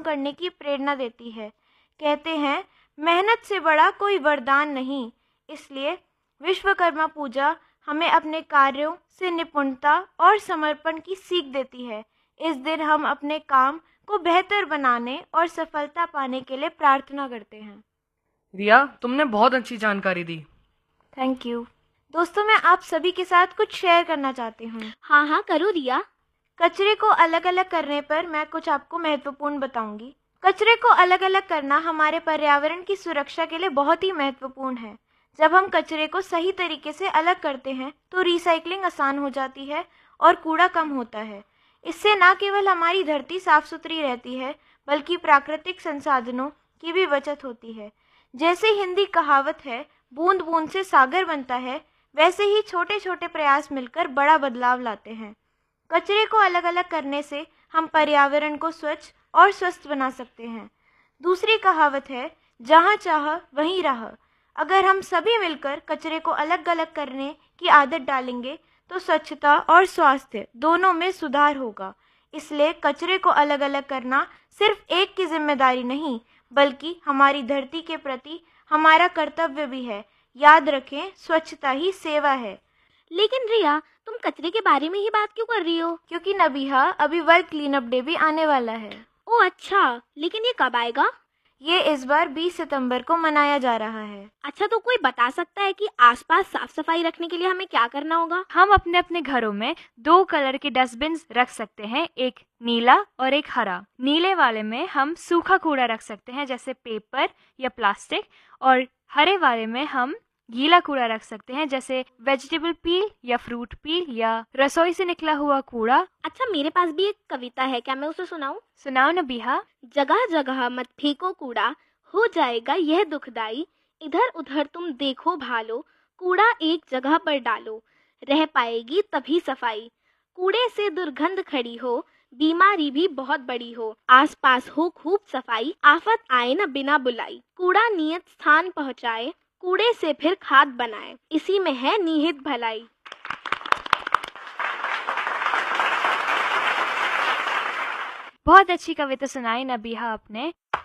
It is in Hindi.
करने की प्रेरणा देती है। कहते हैं, मेहनत से बड़ा कोई वरदान नहीं। इसलिए विश्वकर्मा पूजा हमें अपने कार्यों से निपुणता और समर्पण की सीख देती है। इस दिन हम अपने काम को बेहतर बनाने और सफलता पाने के लिए प्रार्थना करते हैं। रिया, तुमने बहुत अच्छी जानकारी दी। Thank you. दोस्तों, मैं आप सभी के साथ कुछ शेयर करना चाहती हूँ। हाँ हाँ करो रिया। कचरे को अलग अलग करने पर मैं कुछ आपको महत्वपूर्ण बताऊंगी। कचरे को अलग अलग करना हमारे पर्यावरण की सुरक्षा के लिए बहुत ही महत्वपूर्ण है। जब हम कचरे को सही तरीके से अलग करते हैं तो रिसाइकलिंग आसान हो जाती है और कूड़ा कम होता है। इससे न केवल हमारी धरती साफ सुथरी रहती है, बल्कि प्राकृतिक संसाधनों की भी बचत होती है। जैसे हिंदी कहावत है, बूंद बूंद से सागर बनता है, वैसे ही छोटे छोटे प्रयास मिलकर बड़ा बदलाव लाते हैं। कचरे को अलग अलग करने से हम पर्यावरण को स्वच्छ और स्वस्थ बना सकते हैं। दूसरी कहावत है, जहाँ चाह वहीं राह। अगर हम सभी मिलकर कचरे को अलग अलग करने की आदत डालेंगे तो स्वच्छता और स्वास्थ्य दोनों में सुधार होगा। इसलिए कचरे को अलग अलग करना सिर्फ एक की जिम्मेदारी नहीं, बल्कि हमारी धरती के प्रति हमारा कर्तव्य भी है। याद रखें, स्वच्छता ही सेवा है। लेकिन रिया, तुम कचरे के बारे में ही बात क्यों कर रही हो? क्योंकि नबीहा, अभी वर्ल्ड क्लीन अप डे भी आने वाला है। ओह अच्छा, लेकिन ये कब आएगा? ये इस बार 20 सितंबर को मनाया जा रहा है। अच्छा, तो कोई बता सकता है कि आसपास साफ सफाई रखने के लिए हमें क्या करना होगा? हम अपने अपने घरों में 2 कलर के डस्टबिन रख सकते हैं, एक नीला और एक हरा। नीले वाले में हम सूखा कूड़ा रख सकते हैं, जैसे पेपर या प्लास्टिक, और हरे वाले में हम गीला कूड़ा रख सकते हैं, जैसे वेजिटेबल पील या फ्रूट पील या रसोई से निकला हुआ कूड़ा। अच्छा, मेरे पास भी एक कविता है, क्या मैं उसे सुनाऊं? सुनाओ नबीहा। जगह जगह मत फेंको कूड़ा, हो जाएगा यह दुखदाई। इधर उधर तुम देखो भालो, कूड़ा एक जगह पर डालो, रह पाएगी तभी सफाई। कूड़े से दुर्गंध खड़ी हो, बीमारी भी बहुत बड़ी हो। आसपास हो खूब सफाई, आफत आए न बिना बुलाई। कूड़ा नियत स्थान पहुँचाए, कूड़े से फिर खाद बनाए, इसी में है निहित भलाई। बहुत अच्छी कविता सुनाई नबीहा आपने।